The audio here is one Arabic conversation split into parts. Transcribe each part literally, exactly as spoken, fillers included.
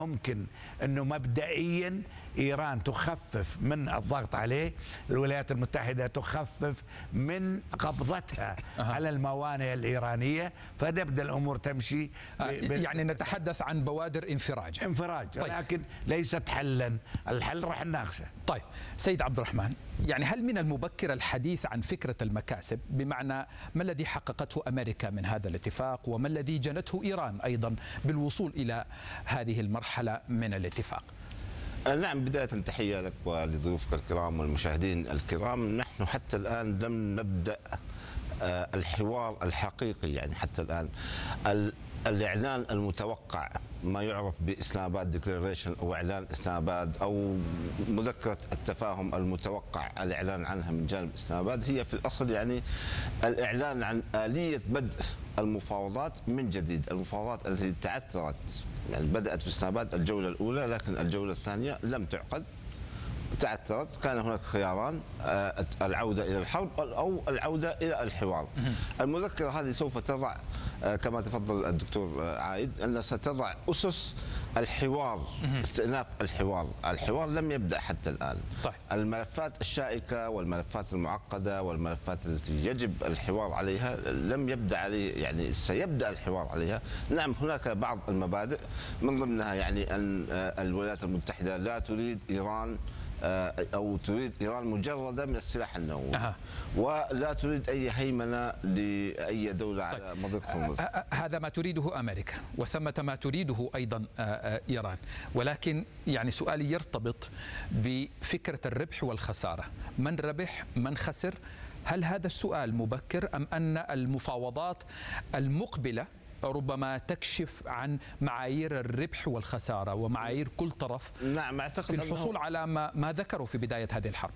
ممكن أنه مبدئيا إيران تخفف من الضغط عليه، الولايات المتحدة تخفف من قبضتها أه. على الموانئ الإيرانية، فتبدأ الأمور تمشي. يعني نتحدث عن بوادر انفراج انفراج طيب. لكن ليست حلا، الحل راح نناقشه. طيب سيد عبد الرحمن، يعني هل من المبكر الحديث عن فكرة المكاسب، بمعنى ما الذي حققته أمريكا من هذا الاتفاق وما الذي جنته إيران أيضا بالوصول إلى هذه المرحلة من الاتفاق؟ نعم، بداية تحية لك ولضيوفك الكرام والمشاهدين الكرام. نحن حتى الآن لم نبدأ الحوار الحقيقي، يعني حتى الآن الإعلان المتوقع، ما يعرف بإسلام آباد ديكلاريشن أو إعلان إسلام آباد أو مذكرة التفاهم المتوقع الإعلان عنها من جانب إسلام آباد، هي في الأصل يعني الإعلان عن آلية بدء المفاوضات من جديد. المفاوضات التي تعثرت، يعني بدأت في إسلام آباد الجولة الأولى، لكن الجولة الثانية لم تعقد، تعثرت. كان هناك خياران، العودة إلى الحرب أو العودة إلى الحوار. المذكرة هذه سوف تضع كما تفضل الدكتور عايد أنها ستضع أسس الحوار، استئناف الحوار. الحوار لم يبدأ حتى الآن. طيب. الملفات الشائكة والملفات المعقدة والملفات التي يجب الحوار عليها لم يبدأ عليه، يعني سيبدأ الحوار عليها. نعم، هناك بعض المبادئ من ضمنها يعني أن الولايات المتحدة لا تريد إيران أو تريد إيران مجردة من السلاح النووي أه. ولا تريد أي هيمنة لأي دولة على طيب. مضيق هرمز. هذا ما تريده أمريكا، وثمة ما تريده أيضا إيران، ولكن يعني سؤالي يرتبط بفكرة الربح والخسارة. من ربح؟ من خسر؟ هل هذا السؤال مبكر أم أن المفاوضات المقبلة ربما تكشف عن معايير الربح والخسارة ومعايير كل طرف نعم أعتقد في الحصول على ما, ما ذكروا في بداية هذه الحرب؟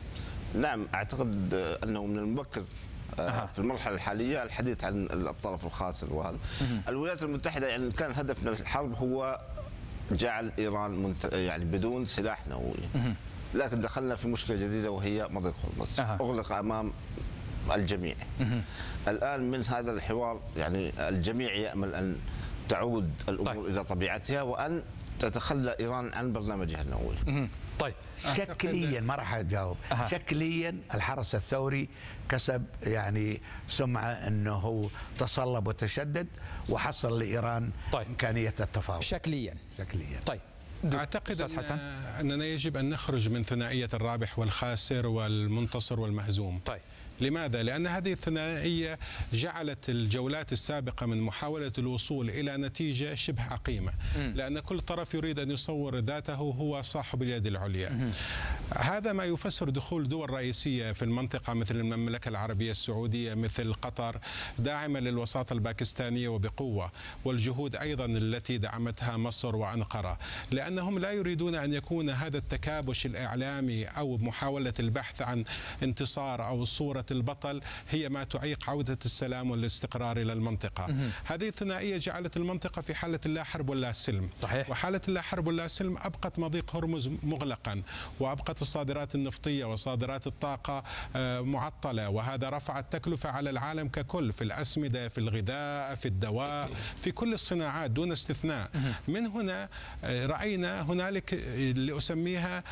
نعم أعتقد أنه من المبكر أه. في المرحلة الحالية الحديث عن الطرف الخاسر. وهذا الولايات المتحدة يعني كان هدف من الحرب هو جعل إيران يعني بدون سلاح نووي، لكن دخلنا في مشكلة جديدة وهي مضيق هرمز أه. أغلق أمام الجميع. الآن من هذا الحوار يعني الجميع يأمل أن تعود الأمور طيب. إلى طبيعتها وأن تتخلى إيران عن برنامجها النووي. طيب شكليا ما راح أجاوب. أه. شكليا الحرس الثوري كسب يعني سمعة أنه تصلب وتشدد وحصل لإيران طيب. إمكانية التفاوض شكليا. شكليا طيب. أعتقد أن أننا يجب أن نخرج من ثنائية الرابح والخاسر والمنتصر والمهزوم. طيب. لماذا؟ لأن هذه الثنائية جعلت الجولات السابقة من محاولة الوصول إلى نتيجة شبه عقيمة، لأن كل طرف يريد أن يصور ذاته هو صاحب اليد العليا. هذا ما يفسر دخول دول رئيسية في المنطقة مثل المملكة العربية السعودية، مثل قطر، داعمة للوساطة الباكستانية وبقوة، والجهود أيضا التي دعمتها مصر وأنقرة، لأنهم لا يريدون أن يكون هذا التكابش الإعلامي أو محاولة البحث عن انتصار أو صورة البطل هي ما تعيق عودة السلام والاستقرار إلى المنطقة. هذه الثنائية جعلت المنطقة في حالة لا حرب ولا سلم. صحيح. وحالة لا حرب ولا سلم أبقت مضيق هرمز مغلقا، وأبقت الصادرات النفطية وصادرات الطاقة معطلة، وهذا رفع التكلفة على العالم ككل في الأسمدة، في الغذاء، في الدواء، في كل الصناعات دون استثناء. من هنا رأينا هنالك اللي أسميها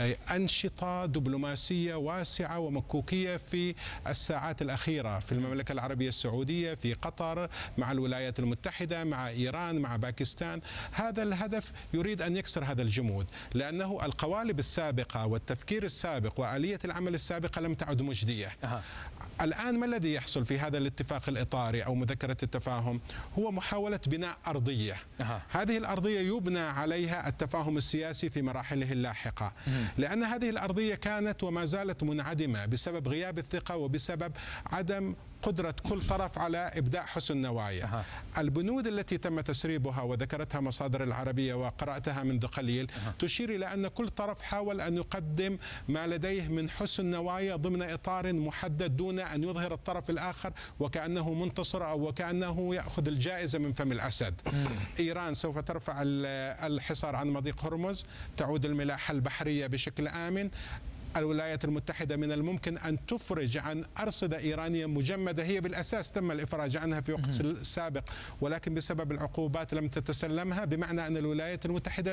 أنشطة دبلوماسية واسعة ومكوكية في الساعات الأخيرة في المملكة العربية السعودية، في قطر، مع الولايات المتحدة، مع إيران، مع باكستان. هذا الهدف يريد أن يكسر هذا الجمود، لأنه القوالب السابقة والتفكير السابق وآلية العمل السابقة لم تعد مجدية. أه. الآن ما الذي يحصل في هذا الاتفاق الإطاري أو مذكرة التفاهم؟ هو محاولة بناء أرضية. أه. هذه الأرضية يبنى عليها التفاهم السياسي في مراحله اللاحقة، مم. لأن هذه الأرضية كانت وما زالت منعدمة بسبب غياب الثقة وبسبب عدم قدرة كل طرف على إبداء حسن نوايا. أه. البنود التي تم تسريبها وذكرتها مصادر العربية وقرأتها منذ قليل أه. تشير إلى أن كل طرف حاول أن يقدم ما لديه من حسن نوايا ضمن إطار محدد دون أن يظهر الطرف الآخر وكأنه منتصر أو وكأنه يأخذ الجائزة من فم الأسد. مم. إيران سوف ترفع الحصار عن مضيق هرمز، تعود الملاحة البحرية بشكل آمن. الولايات المتحدة من الممكن أن تفرج عن أرصدة إيرانية مجمدة هي بالأساس تم الإفراج عنها في وقت سابق، ولكن بسبب العقوبات لم تتسلمها، بمعنى أن الولايات المتحدة